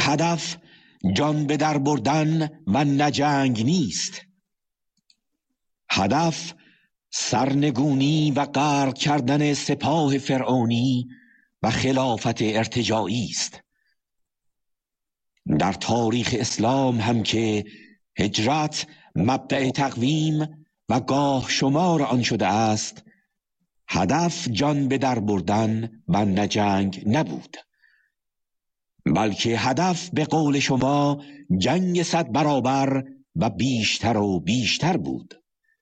هدف جان به در بردن و نه جنگ نیست. هدف سرنگونی و غرق کردن سپاه فرعونی و خلافت ارتجاعی است. در تاریخ اسلام هم که هجرت مبدأ تقویم و گاه شمار آن شده است، هدف جان به در بردن و نه جنگ نبود، بلکه هدف به قول شما جنگ 100 برابر و بیشتر و بیشتر بود.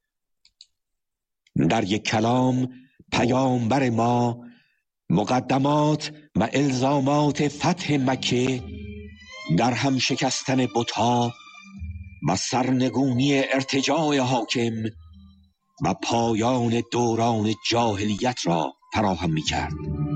در یک کلام پیامبر ما مقدمات و الزامات فتح مکه، در هم شکستن بت‌ها و سرنگونی ارتجاع حاکم و پایان دوران جاهلیت را فراهم می‌کرد.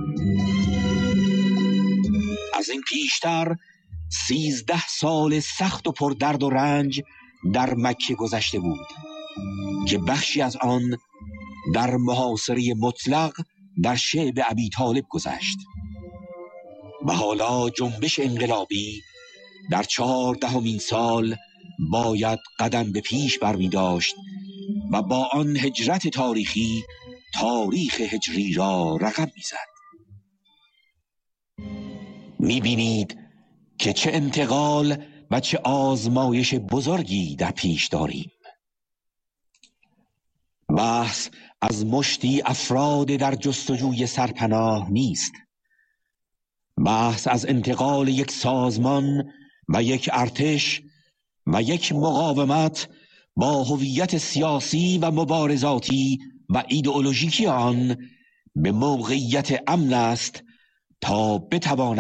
از این پیشتر 13 سال سخت و پردرد و رنج در مکه گذشته بود که بخشی از آن در محاصره مطلق در شعب ابی طالب گذشت و حالا جنبش انقلابی در 14مین سال باید قدم به پیش برمی داشت و با آن هجرت تاریخی تاریخ هجری را رقم می زد. می بینید که چه انتقال و چه آزمایش بزرگی در پیش داریم. بحث از مشتی افراد در جستجوی سرپناه نیست. بحث از انتقال یک سازمان و یک ارتش و یک مقاومت با هویت سیاسی و مبارزاتی و ایدئولوژیکی آن به موقعیت امن است تا بتواند